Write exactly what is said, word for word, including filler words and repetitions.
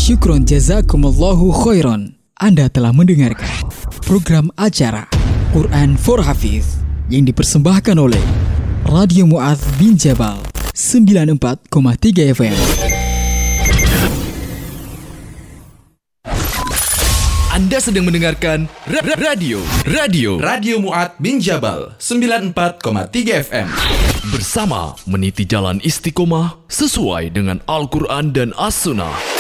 Syukron jazakumullahu khairan. Anda telah mendengarkan program acara Quran for Hafiz yang dipersembahkan oleh Radio Mu'adz bin Jabal sembilan puluh empat koma tiga F M. Anda sedang mendengarkan ra- ra- radio Radio Radio Mu'adz bin Jabal sembilan puluh empat koma tiga F M. Bersama meniti jalan istiqomah sesuai dengan Al-Quran dan As-Sunnah.